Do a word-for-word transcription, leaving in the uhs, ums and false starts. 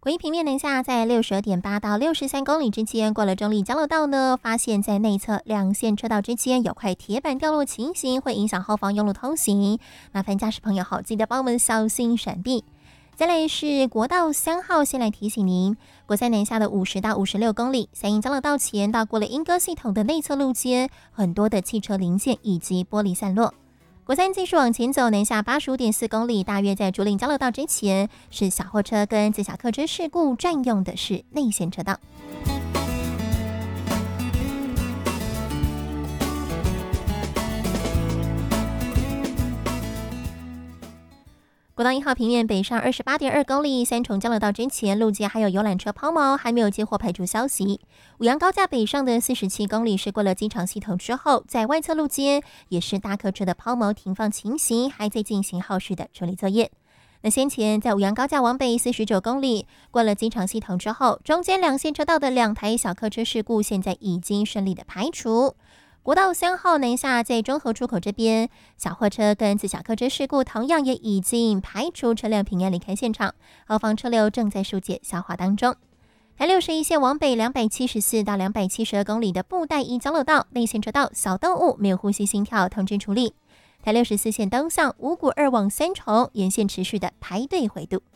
国一平面南下在六十二点八到六十三公里之间，过了中立交流道呢，发现在内侧两线车道之间有块铁板掉落情形，会影响后方用路通行，麻烦驾驶朋友好记得帮我们小心闪避。再来是国道三号，先来提醒您，国三南下的五十到五十六公里，三营交流道前到过了莺歌系统的内侧路肩，很多的汽车零件以及玻璃散落。国三继续往前走，南下八十五点四公里，大约在竹林交流道之前，是小货车跟自小客车事故，占用的是内线车道。国道一号平面北上二十八点二公里，三重交流道之前路肩还有游览车抛锚，还没有接获排除消息。五羊高架北上的四十七公里是过了机场系统之后，在外侧路肩也是大客车的抛锚停放情形，还在进行后续的处理作业。那先前在五羊高架往北四十九公里，过了机场系统之后，中间两线车道的两台小客车事故现在已经顺利的排除。国道三号南下在中和出口这边，小货车跟自小客车事故同样也已经排除，车辆平安离开现场，后方车流正在疏解消化当中。台六十一线往北两百七十四到两百七十二公里的布袋一交流道内线车道小动物没有呼吸心跳通知处理。台六十四线东向五股二往三重沿线持续的排队回堵。